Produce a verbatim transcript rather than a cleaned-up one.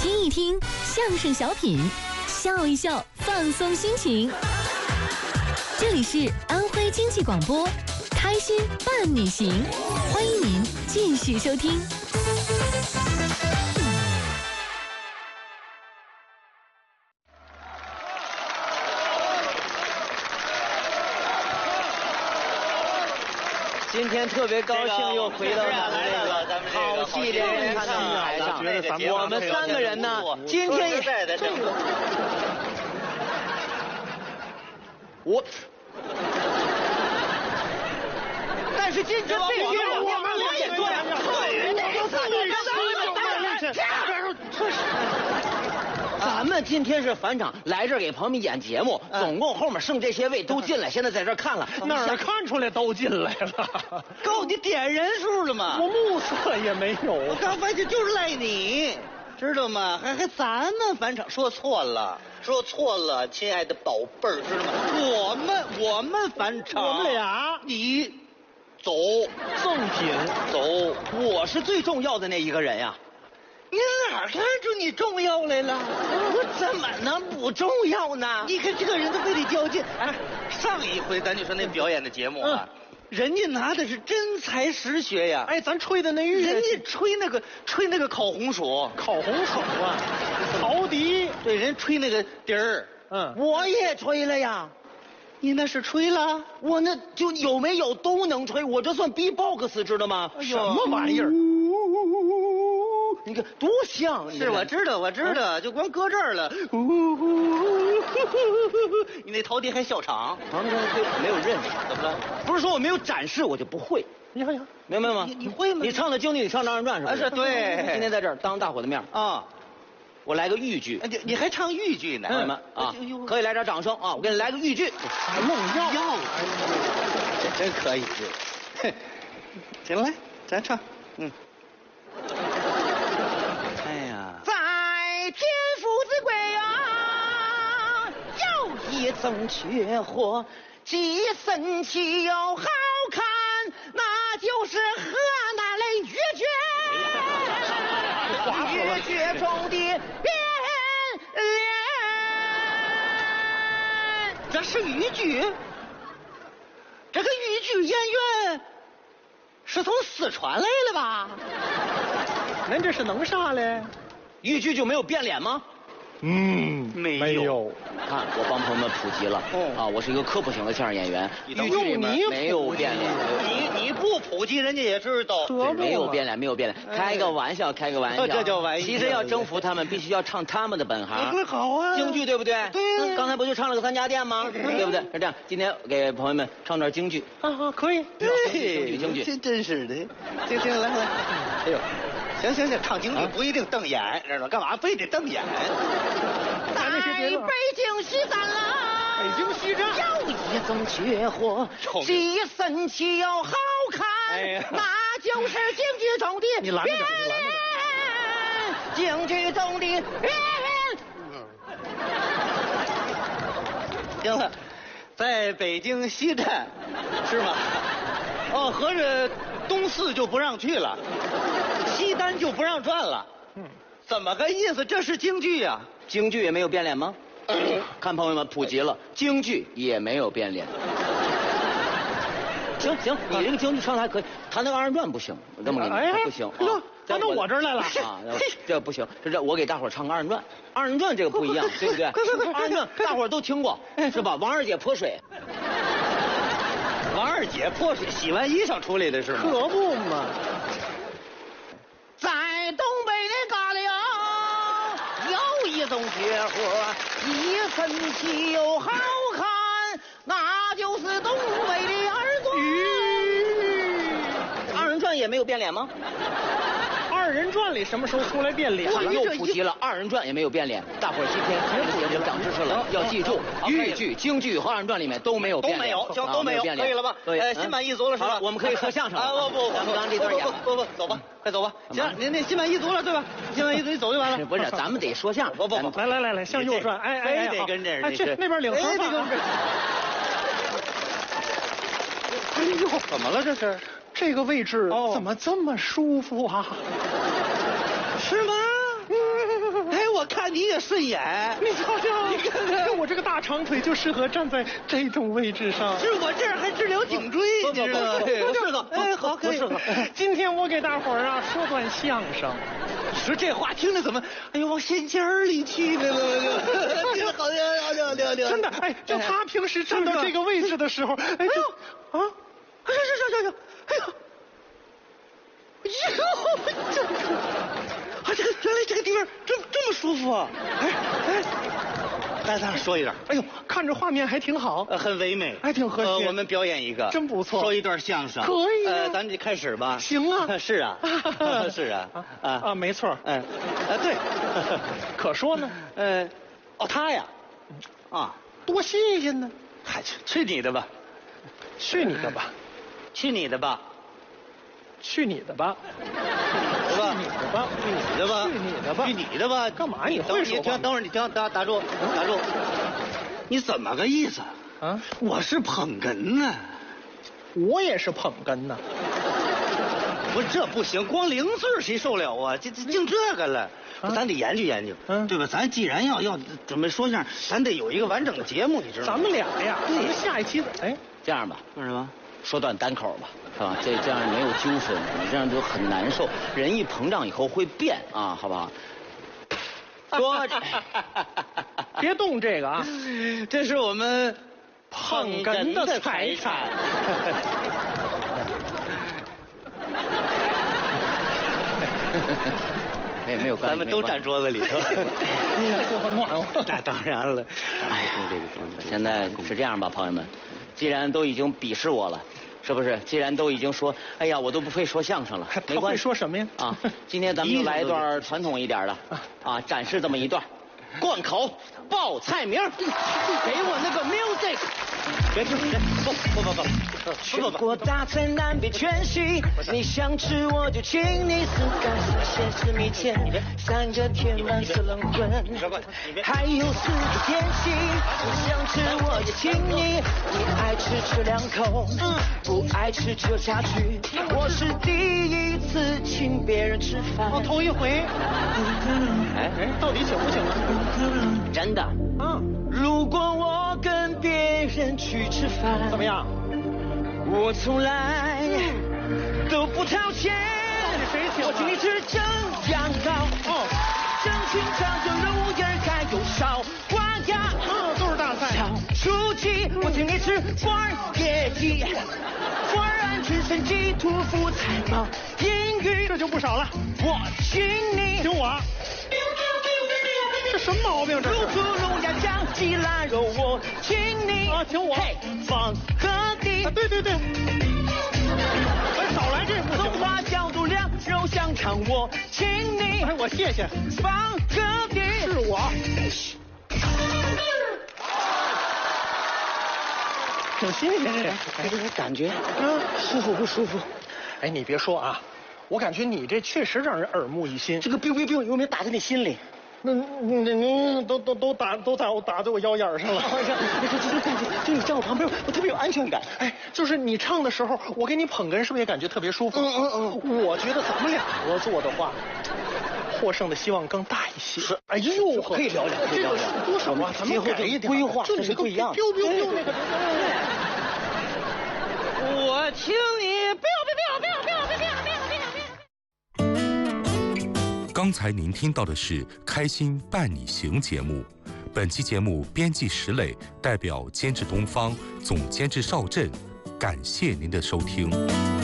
听一听相声小品，笑一笑，放松心情。这里是安徽经济广播，开心伴你行，欢迎您继续收听。 今天特别高兴，又回到咱们这个好戏连连看的舞台上。我们三个人呢，今天也这个我，但是今天这个我们我也对，咱们今天是返场，来这儿给朋友们演节目，总共后面剩这些位都进来，现在在这儿看了。 哪儿看出来都进来了？ 够你点人数了吗？ 我目测也没有。 我刚发现就是赖你，知道吗？还还咱们返场说错了，说错了，亲爱的宝贝儿，知道吗？我们我们返场， 我们俩， 你走赠品走， 我是最重要的那一个人呀。 你哪看出你重要来了？ 我怎么能不重要呢？ 你看这个人都非得较劲。哎，上一回咱就说那表演的节目啊，嗯、人家拿的是真才实学呀。 哎，咱吹的那乐器， 人家吹那个吹那个烤红薯， 烤红薯啊，陶笛， 对，人吹那个笛儿。 嗯，我也吹了呀。 你那是吹了， 我那就有没有都能吹，我这算 B-box 知道吗？ 哎、什么玩意儿？ 你看多像！ 是我知道，我知道，啊、就光搁这儿了。你那陶笛还笑场？ 旁边对没有认识， 怎么了？ 不是说我没有展示，我就不会。 你看，你看， 明白吗？ 你你会吗？ 你唱的京剧，你唱二人转是吧？ 啊，是对。 今天在这儿当大伙的面啊， 我来个豫剧。 你你还唱豫剧呢？ 朋友们啊，可以来点掌声啊！我给你来个豫剧。 弄药药，这真可以。行，来，咱唱。嗯。哎呀， 在天父之国啊，有一种绝活，既神奇又好看，那就是河南的豫剧。豫剧中的变脸， 这是豫剧。这个豫剧演员是从四川来的吧？ 您这是能啥嘞？ 豫剧就没有变脸吗？ 嗯， 没有。 没有。 看，我帮朋友们普及了。 哦、 啊，我是一个科普型的相声演员。豫剧里面没有变脸。 你你不普及，人家也知道。 没有变脸，没有变脸。开个玩笑，开个玩笑。 这叫玩笑。 其实要征服他们，必须要唱他们的本行。 好啊。 京剧对不对？ 对、啊。 刚才不就唱了个三家店吗？对不对？是这样。今天给朋友们唱段京剧。 啊啊，可以。 对， 京剧，京剧。 真真是的。行行，来来。哎呦。行行行，唱京剧不一定瞪眼，知道吗？干嘛非得瞪眼？ 在北京西站啦， 北京西站有一种绝活，既神奇又好看，哎、那就是京剧中的你拦着点，你拦着点，京剧中的变。 行了，在北京西站，是吗？哦，合着东四就不让去了。西单就不让转了，嗯，怎么个意思？这是京剧呀、啊， 京剧也没有变脸吗？嗯、看朋友们普及了，京剧也没有变脸。行行，你这个京剧唱的还可以，弹那个二人转不行，我这么给你， 哎、 不行。 啊搬到我这儿来了啊！这不行，这这我给大伙唱个二人转，二人转这个不一样，对不对？二人转大伙都听过是吧？王二姐泼水。 王二姐泼水洗完衣裳出来的是吗？ 可不嘛。 在东北的旮旯有一种绝活，既神奇又好看，那就是东北的二人转。二人转也没有变脸吗？ 二人转里什么时候出来变脸？ 又普及了，二人转也没有变脸。大伙儿今天开始节目长知识了，要记住，豫剧、京剧和二人转里面都没有变脸， 都没有，行，都没有，可以了吧？ 对， 呃，心满意足了是吧？ 我们可以说相声了。 啊，不不， 咱们刚刚这段演， 不不不，走吧，快走吧。行，您那心满意足了对吧？心满意足，你走就完了。 不是，咱们得说相声。 不不不， 来来来来，向右转，哎哎， 非得跟这儿， 去那边领头吧。 哎呦，怎么了这是？ 这个位置怎么这么舒服啊？ 是吗？哎， 你也顺眼。 你瞧瞧， 你看看我这个大长腿就适合站在这种位置上。 是我这儿还治疗颈椎，你知道吗？不适合。哎，好，可以。 今天我给大伙儿啊说段相声。 你说这话听着怎么，哎呦，往心尖儿里去了，听着好像好像好像真的，哎，就他平时站到这个位置的时候，哎呦，啊， 哎呦，哎呦，哎呦，哎呦，这个，啊，这个原来这个地方这这么舒服啊！哎哎，来，咱俩说一段。 哎呦，看着画面还挺好， 呃，很唯美， 还挺和谐。 呃，我们表演一个， 真不错， 说一段相声。 可以。 呃，咱就开始吧。 行啊。 是啊，是啊， 啊啊，没错。 嗯，啊对， 可说呢。 呃，哦，他呀，啊， 多新鲜呢。 嗨，去去你的吧， 去你的吧， 去你的吧。 去你的吧， 去你的吧，去你的吧， 去你的吧， 去你的吧， 干嘛？你会说话？ 等会儿，你听，打打住，打住，你怎么个意思啊？ 我是捧哏呢， 我也是捧哏呢。 不是这不行，光零字谁受了啊？这这净这个了， 啊、 咱得研究研究， 嗯， 对吧？咱既然要要准备说相声，咱得有一个完整的节目，你知道吗？ 咱们俩呀，对，下一期哎， 这样吧， 干什么？ 说段单口吧，是吧？这这样没有纠纷，你这样就很难受。人一膨胀以后会变啊，好不好？说， 别动这个啊， 这是我们捧哏的财产。 没没有关系， 咱们都站桌子里头。 哎呀，这么暖和。 那当然了。 哎呀，现在是这样吧，朋友们，既然都已经鄙视我了。是不是？既然都已经说，哎呀，我都不会说相声了，没关系。 说什么呀？ 啊，今天咱们就来一段传统一点的，啊，展示这么一段，贯口报菜名，给我那个 music。别别别，不不不不不， 全国大菜南北全席，你想吃我就请你，四干四鲜四米线，三个铁板四冷棍，还有四个点心，你想吃我也请你，你爱吃吃两口，不爱吃就下去。我是第一次请别人吃饭， 我头一回。 哎哎，到底请不请啊？ 真的。 嗯。 如果我跟别人去吃饭， 怎么样？ 我从来都不掏钱。 谁请？ 我请你吃蒸羊羔， 哦， 蒸青肠和肉眼还有烧花鸭， 嗯，都是大菜。 小雏鸡，我请你吃花野鸡，花鹌鹑参鸡屠夫菜蟆银鱼， 这就不少了。 我请你， 请我。这什么毛病？这卤猪龙鸭酱鸡腊肉，我请你啊，请我。 嘿，放河底。 啊，对对对。哎，少来这不行。 松花小肚凉肉香肠，我请你。 哎，我谢谢。 放河底。 是我。挺新鲜这。 哎，这感觉， 嗯， 舒服不舒服？ 哎，你别说啊，我感觉你这确实让人耳目一新。 这个 biu biu biu 有没有打在你心里？ 那那那都都都打都在我打在我腰眼上了。 哎呀，就就就感觉就你在我旁边，我特别有安全感。 哎，就是你唱的时候，我给你捧哏，是不是也感觉特别舒服？ 嗯嗯嗯。我觉得咱们俩合作的话，获胜的希望更大一些。是。哎呦， 可以聊聊，可以聊聊。 多少啊？咱们改一点规划， 这是不一样。 biu biu biu那个。 我请你 biu biu biu biu biu biu biu biu。 刚才您听到的是《开心伴你行》节目，本期节目编辑石磊，代表监制东方，总监制邵震，感谢您的收听。